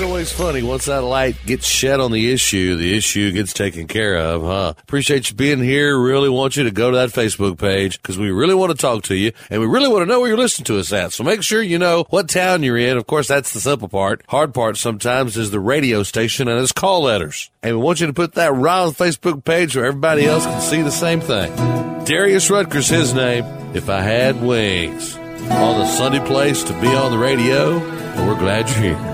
always funny. Once that light gets shed on the issue gets taken care of, huh? Appreciate you being here. Really want you to go to that Facebook page because we really want to talk to you and we really want to know where you're listening to us at. So make sure you know what town you're in. Of course, that's the simple part. Hard part sometimes is the radio station and its call letters. And we want you to put that right on the Facebook page so everybody else can see the same thing. Darius Rutgers, his name, If I Had Wings. On the Sunday place to be on the radio, and we're glad you're here.